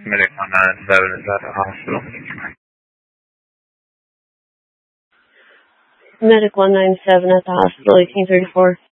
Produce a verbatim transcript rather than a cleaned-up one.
Medic one nine seven is at the hospital. Medic one nine seven at the hospital, eighteen thirty-four.